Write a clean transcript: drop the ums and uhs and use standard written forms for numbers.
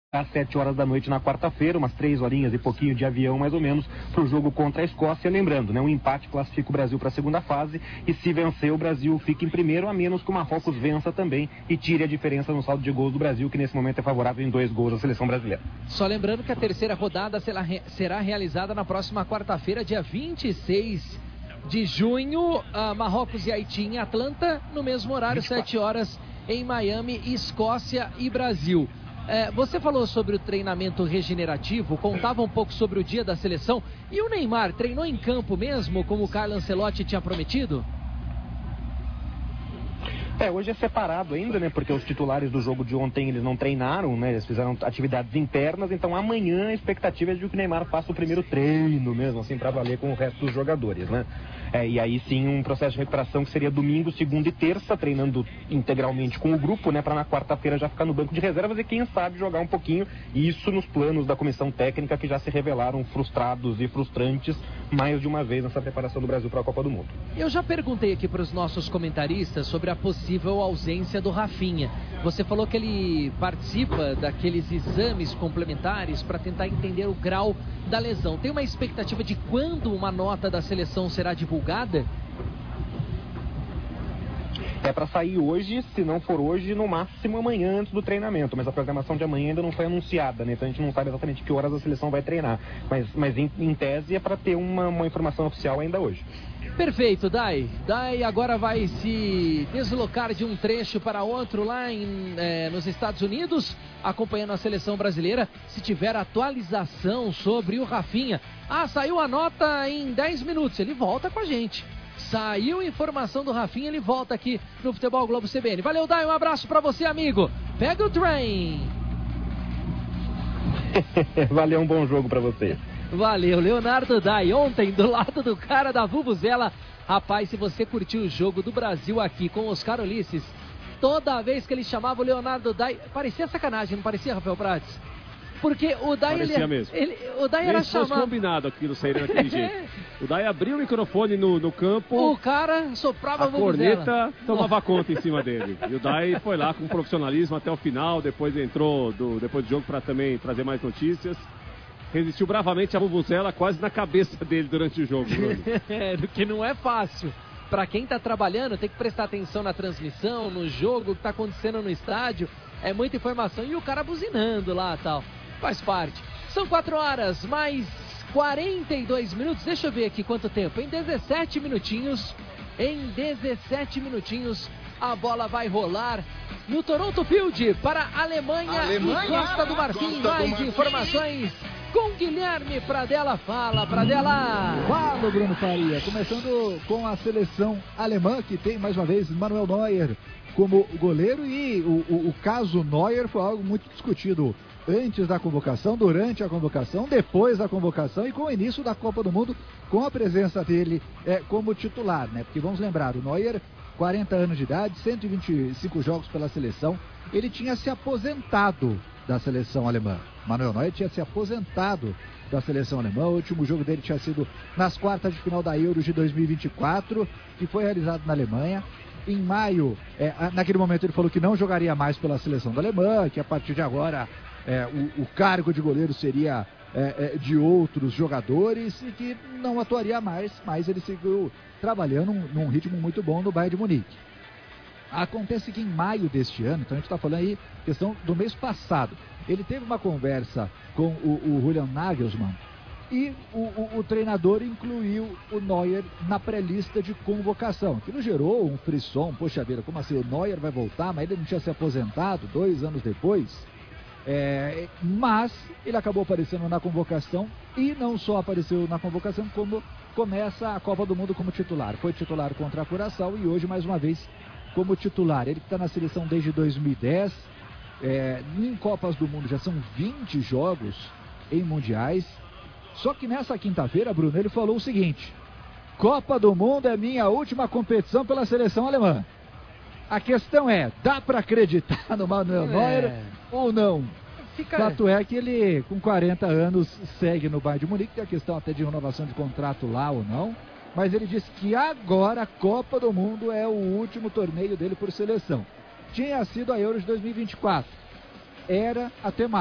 às 7 horas da noite na quarta-feira, umas 3 horinhas e pouquinho de avião mais ou menos, para o jogo contra a Escócia. Lembrando, né, um empate classifica o Brasil para a segunda fase e se vencer o Brasil fica em primeiro, a menos que o Marrocos vença também e tire a diferença no saldo de gols do Brasil, que nesse momento é favorável em 2 gols à seleção brasileira. Só lembrando que a terceira rodada será realizada na próxima quarta-feira, dia 26 de junho, Marrocos e Haiti em Atlanta, no mesmo horário, 7 horas em Miami, Escócia e Brasil. Você falou sobre o treinamento regenerativo, contava um pouco sobre o dia da seleção. E o Neymar treinou em campo mesmo, como o Carlo Ancelotti tinha prometido? Hoje é separado ainda, né? Porque os titulares do jogo de ontem, eles não treinaram, né? Eles fizeram atividades internas, então amanhã a expectativa é de que o Neymar faça o primeiro treino mesmo, assim, para valer com o resto dos jogadores, né? E aí sim um processo de recuperação que seria domingo, segunda e terça, treinando integralmente com o grupo, né? Para na quarta-feira já ficar no banco de reservas e quem sabe jogar um pouquinho, isso nos planos da comissão técnica que já se revelaram frustrados e frustrantes mais de uma vez nessa preparação do Brasil para a Copa do Mundo. Eu já perguntei aqui para os nossos comentaristas sobre a possível ausência do Rafinha. Você falou que ele participa daqueles exames complementares para tentar entender o grau da lesão. Tem uma expectativa de quando uma nota da seleção será divulgada? É para sair hoje, se não for hoje, no máximo amanhã antes do treinamento. Mas a programação de amanhã ainda não foi anunciada, né? Então a gente não sabe exatamente que horas a seleção vai treinar. Mas em tese é para ter uma informação oficial ainda hoje. Perfeito, Dai. Dai agora vai se deslocar de um trecho para outro lá nos Estados Unidos, acompanhando a seleção brasileira. Se tiver atualização sobre o Rafinha. Saiu a nota em 10 minutos. Ele volta com a gente. Saiu informação do Rafinha, ele volta aqui no Futebol Globo CBN. Valeu, Dai, um abraço pra você, amigo. Pega o trem. Valeu, um bom jogo pra você. Valeu, Leonardo Dai, ontem do lado do cara da Vuvuzela. Rapaz, se você curtiu o jogo do Brasil aqui com Oscar Ulisses, toda vez que ele chamava o Leonardo Dai, parecia sacanagem, não parecia, Rafael Prates? Porque o Dai, o Dai era chamado... fosse combinado aquilo, sairia daquele jeito. O Dai abriu o microfone no campo... O cara soprava a corneta, tomava conta em cima dele. E o Dai foi lá com profissionalismo até o final, depois entrou depois do jogo para também trazer mais notícias. Resistiu bravamente a vuvuzela quase na cabeça dele durante o jogo. Do que não é fácil. Para quem tá trabalhando, tem que prestar atenção na transmissão, no jogo, o que tá acontecendo no estádio. É muita informação. E o cara buzinando lá e tal. Faz parte. São 4 horas, mais 42 minutos. Deixa eu ver aqui quanto tempo. Em 17 minutinhos, a bola vai rolar no Toronto Field para a Alemanha e Costa do Marfim. Mais informações com Guilherme Pradella. Fala, Pradella! Fala, Bruno Faria. Começando com a seleção alemã, que tem mais uma vez Manuel Neuer como goleiro. E o caso Neuer foi algo muito discutido antes da convocação, durante a convocação, depois da convocação e com o início da Copa do Mundo, com a presença dele como titular, né? Porque vamos lembrar, o Neuer, 40 anos de idade, 125 jogos pela seleção, ele tinha se aposentado da seleção alemã. Manuel Neuer tinha se aposentado da seleção alemã, o último jogo dele tinha sido nas quartas de final da Euro de 2024, que foi realizado na Alemanha. Em maio, naquele momento ele falou que não jogaria mais pela seleção da Alemanha, que a partir de agora o cargo de goleiro seria de outros jogadores e que não atuaria mais, mas ele seguiu trabalhando num ritmo muito bom no Bayern de Munique. Acontece que em maio deste ano, então a gente está falando aí, questão do mês passado, ele teve uma conversa com o Julian Nagelsmann e o treinador incluiu o Neuer na pré-lista de convocação. Aquilo gerou um frisson, poxa vida, como assim, o Neuer vai voltar, mas ele não tinha se aposentado 2 anos depois? Mas ele acabou aparecendo na convocação e não só apareceu na convocação, como começa a Copa do Mundo como titular. Foi titular contra a Curaçao e hoje mais uma vez como titular. Ele que está na seleção desde 2010, em Copas do Mundo já são 20 jogos em mundiais. Só que nessa quinta-feira, Bruno, ele falou o seguinte: Copa do Mundo é minha última competição pela seleção alemã. A questão é, dá para acreditar no Manuel Neuer ou não? Fato é que ele, com 40 anos, segue no Bayern de Munique. Tem a questão até de renovação de contrato lá ou não. Mas ele disse que agora a Copa do Mundo é o último torneio dele por seleção. Tinha sido a Euro de 2024. Era até mais.